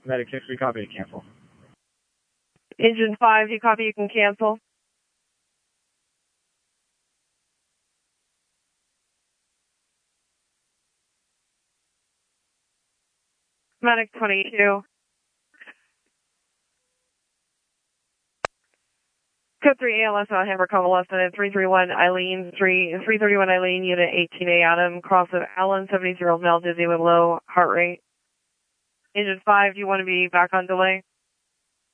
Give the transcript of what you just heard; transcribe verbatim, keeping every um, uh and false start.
Medic six, we copy, cancel. Engine five, you copy, you can cancel. Medic twenty-two. Code three A L S on Hammer, Coma less than three three one Eileen, three, three thirty-one Eileen, unit eighteen A Adam, cross of Allen, seventy-year-old male, dizzy with low heart rate. Engine five, do you want to be back on delay?